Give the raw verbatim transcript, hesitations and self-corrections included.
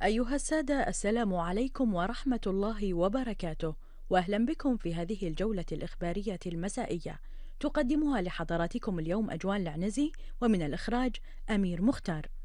أيها السادة، السلام عليكم ورحمة الله وبركاته، وأهلا بكم في هذه الجولة الإخبارية المسائية. تقدمها لحضراتكم اليوم أجوان العنزي، ومن الإخراج أمير مختار.